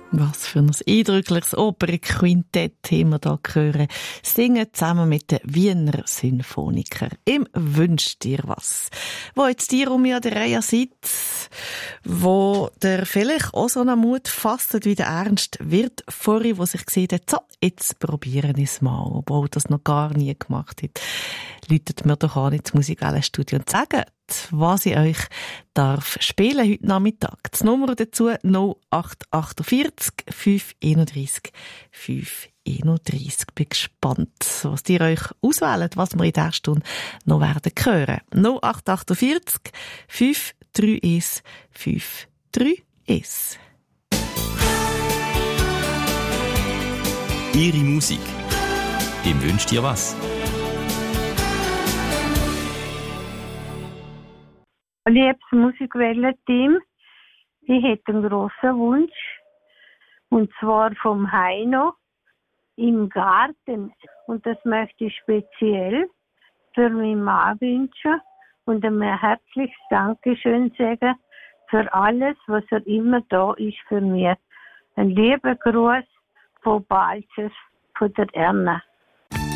Was für ein eindrückliches Opernquintett haben wir hier gehört. Singen zusammen mit den Wiener Sinfoniker. Im «Wünsch dir was». Wo jetzt dir um mir der Reihe seid, wo der vielleicht auch so einen Mut fasst wie der Ernst wird vorhin, wo sich gesehen hat, so, jetzt probieren wir es mal, obwohl das noch gar nie gemacht hat. Läutet mir doch an ins Musikwellenstudio und sagt, was ich euch darf spielen heute Nachmittag. Die Nummer dazu 0848 531 531. Bin gespannt, was ihr euch auswählt, was wir in dieser Stunde noch werden hören. 0848 531 531. Ihre Musik. Im «Wünsch dir was». Liebes Musikwellen-Team, ich hätte einen grossen Wunsch, und zwar vom Heino im Garten. Und das möchte ich speziell für meinen Mann wünschen und ihm ein herzliches Dankeschön sagen für alles, was er immer da ist für mich. Ein lieber Gruß von Balzers, von der Erna.